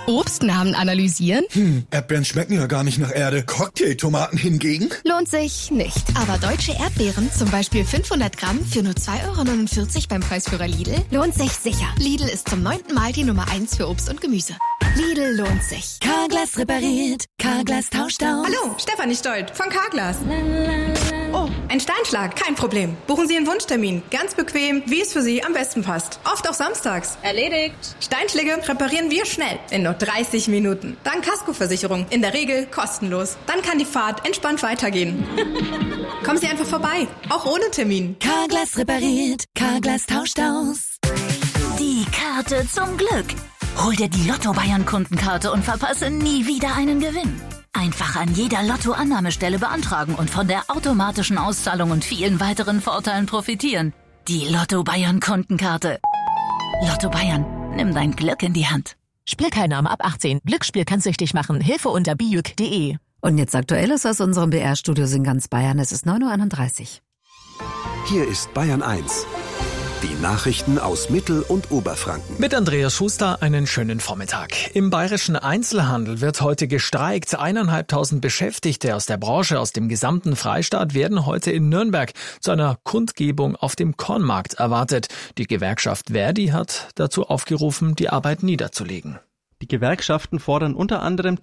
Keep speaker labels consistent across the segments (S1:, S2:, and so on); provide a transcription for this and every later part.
S1: Obstnamen analysieren?
S2: Erdbeeren schmecken ja gar nicht nach Erde. Cocktailtomaten hingegen?
S1: Lohnt sich nicht. Aber deutsche Erdbeeren, zum Beispiel 500 Gramm für nur 2,49 € beim Preisführer Lidl, lohnt sich sicher. Lidl ist zum 9. Mal die Nummer 1 für Obst und Gemüse. Lidl lohnt sich.
S3: Carglass repariert, Carglass tauscht aus.
S4: Hallo, Stefanie Stolt von Carglass. Oh, ein Steinschlag, kein Problem. Buchen Sie einen Wunschtermin, ganz bequem, wie es für Sie am besten passt. Oft auch samstags.
S5: Erledigt.
S4: Steinschläge reparieren wir schnell, in nur 30 Minuten. Dann Kaskoversicherung, in der Regel kostenlos. Dann kann die Fahrt entspannt weitergehen. Kommen Sie einfach vorbei, auch ohne Termin.
S3: Carglass repariert, Carglass tauscht aus. Die Karte zum Glück. Hol dir die Lotto-Bayern-Kundenkarte und verpasse nie wieder einen Gewinn. Einfach an jeder Lotto-Annahmestelle beantragen und von der automatischen Auszahlung und vielen weiteren Vorteilen profitieren. Die Lotto-Bayern-Kundenkarte. Lotto Bayern, nimm dein Glück in die Hand.
S6: Spielteilnahme ab 18. Glücksspiel kann süchtig machen. Hilfe unter bijuk.de.
S7: Und jetzt Aktuelles aus unserem BR-Studios in ganz Bayern. Es ist 9:31 Uhr.
S8: Hier ist Bayern 1. Die Nachrichten aus Mittel- und Oberfranken.
S9: Mit Andreas Schuster einen schönen Vormittag. Im bayerischen Einzelhandel wird heute gestreikt. 1.500 Beschäftigte aus der Branche aus dem gesamten Freistaat werden heute in Nürnberg zu einer Kundgebung auf dem Kornmarkt erwartet. Die Gewerkschaft Verdi hat dazu aufgerufen, die Arbeit niederzulegen.
S10: Die Gewerkschaften fordern unter anderem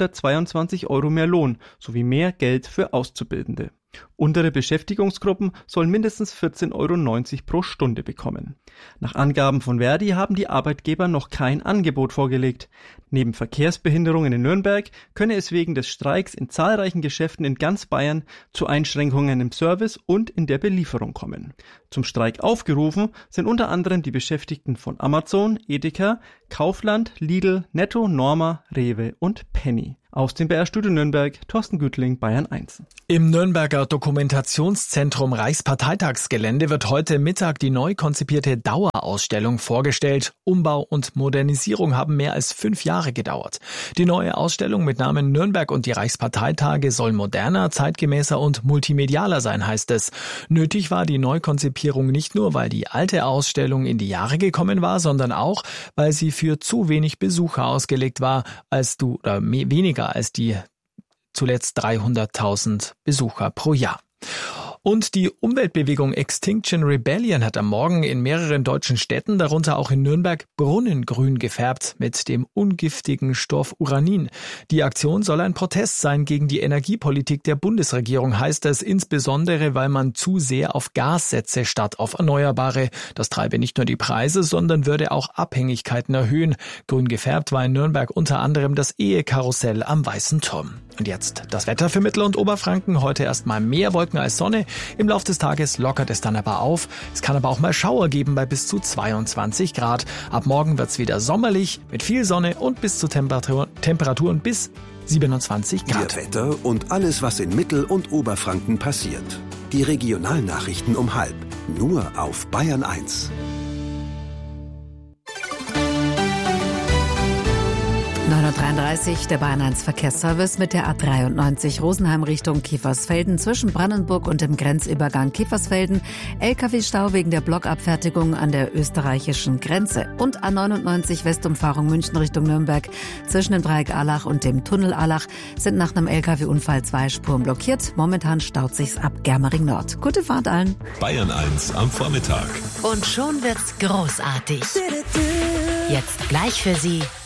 S10: 222 € mehr Lohn sowie mehr Geld für Auszubildende. Untere Beschäftigungsgruppen sollen mindestens 14,90 € pro Stunde bekommen. Nach Angaben von Verdi haben die Arbeitgeber noch kein Angebot vorgelegt. Neben Verkehrsbehinderungen in Nürnberg könne es wegen des Streiks in zahlreichen Geschäften in ganz Bayern zu Einschränkungen im Service und in der Belieferung kommen. Zum Streik aufgerufen sind unter anderem die Beschäftigten von Amazon, Edeka, Kaufland, Lidl, Netto, Norma, Rewe und Penny. Aus dem BR-Studio Nürnberg, Thorsten Güttling, Bayern 1.
S9: Im Nürnberger Dokumentationszentrum Reichsparteitagsgelände wird heute Mittag die neu konzipierte Dauerausstellung vorgestellt. Umbau und Modernisierung haben mehr als 5 Jahre gedauert. Die neue Ausstellung mit Namen Nürnberg und die Reichsparteitage soll moderner, zeitgemäßer und multimedialer sein, heißt es. Nötig war die Neukonzipierung nicht nur, weil die alte Ausstellung in die Jahre gekommen war, sondern auch, weil sie für zu wenig Besucher ausgelegt war, weniger als die zuletzt 300.000 Besucher pro Jahr. Und die Umweltbewegung Extinction Rebellion hat am Morgen in mehreren deutschen Städten, darunter auch in Nürnberg, Brunnengrün gefärbt mit dem ungiftigen Stoff Uranin. Die Aktion soll ein Protest sein gegen die Energiepolitik der Bundesregierung, heißt es, insbesondere weil man zu sehr auf Gas setze statt auf Erneuerbare. Das treibe nicht nur die Preise, sondern würde auch Abhängigkeiten erhöhen. Grün gefärbt war in Nürnberg unter anderem das Ehekarussell am Weißen Turm. Und jetzt das Wetter für Mittel- und Oberfranken. Heute erstmal mehr Wolken als Sonne. Im Laufe des Tages lockert es dann aber auf. Es kann aber auch mal Schauer geben bei bis zu 22 Grad. Ab morgen wird's wieder sommerlich mit viel Sonne und bis zu Temperaturen bis 27 Grad.
S8: Ihr Wetter und alles, was in Mittel- und Oberfranken passiert. Die Regionalnachrichten um 12:30. Nur auf Bayern 1.
S7: 9:33 Uhr, der Bayern 1 Verkehrsservice mit der A93 Rosenheim Richtung Kiefersfelden zwischen Brandenburg und dem Grenzübergang Kiefersfelden. LKW-Stau wegen der Blockabfertigung an der österreichischen Grenze. Und A99 Westumfahrung München Richtung Nürnberg zwischen dem Dreieck Allach und dem Tunnel Allach sind nach einem LKW-Unfall 2 Spuren blockiert. Momentan staut sich's ab Germering Nord. Gute Fahrt allen.
S11: Bayern 1 am Vormittag.
S3: Und schon wird's großartig. Jetzt gleich für Sie